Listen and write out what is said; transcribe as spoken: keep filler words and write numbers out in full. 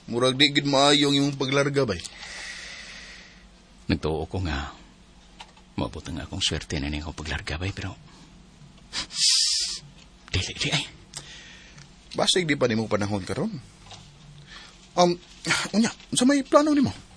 Murag di gid maayong yung paglarga bay. Nagtuo ko nga, mabuti nga akong swerte na niya akong paglarga bay, pero dili, di ay. Basig di pa nimo panahon karon. Um, unya, sa may plano nimo?